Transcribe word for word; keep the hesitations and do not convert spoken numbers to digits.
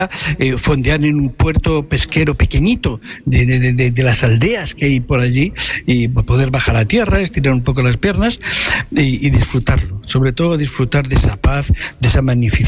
eh, fondear en un puerto pesquero pequeñito de, de, de, de las aldeas que hay por allí y poder bajar a tierra, estirar un poco las piernas y, y disfrutarlo, sobre todo disfrutar de esa paz, de esa magnificencia